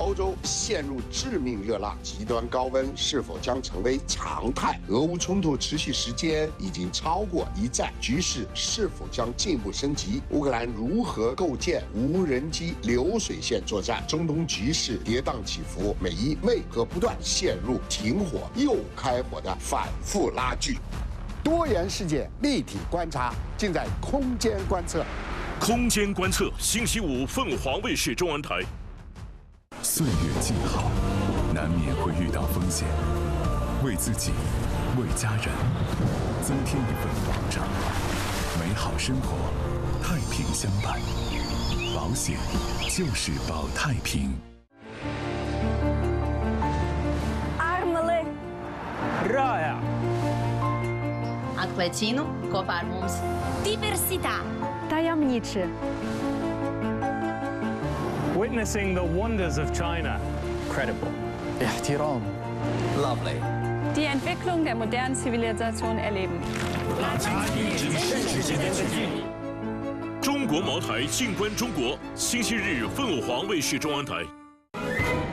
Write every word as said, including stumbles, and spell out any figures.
欧洲陷入致命热浪，极端高温是否将成为常态？俄乌冲突持续时间已经超过一战，局势是否将进一步升级？乌克兰如何构建无人机流水线作战？中东局势跌宕起伏，美伊为何不断陷入停火又开火的反复拉锯？多元世界立体观察，尽在空间观测。 空间观测，星期五凤凰卫视中文台。 岁月静好，难免会遇到风险，为自己，为家人，增添一份保障。美好生活，太平相伴，保险就是保太平。 Armele رائع Atleticino, Copar Mums. Diversità Tajemniczy. Witnessing the wonders of China. Credible. احترام. Lovely. Die Entwicklung der modernen Zivilisation erleben. 中国茅台静观中国，星期日凤凰卫视中文台。